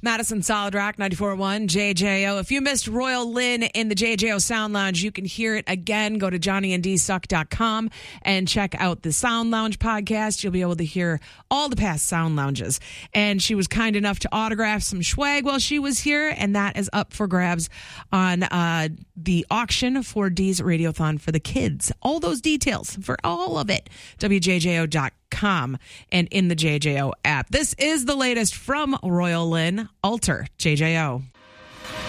Madison Solid Rock 94.1 JJO. If you missed Royal Lynn in the JJO Sound Lounge, you can hear it again. Go to johnnyandsuck.com and check out the Sound Lounge podcast. You'll be able to hear all the past Sound Lounges. And she was kind enough to autograph some swag while she was here, and that is up for grabs on the auction for Dee's Radiothon for the kids. All those details for all of it, WJJO.com and in the JJO app. This is the latest from Royal Lynn. Alter JJO.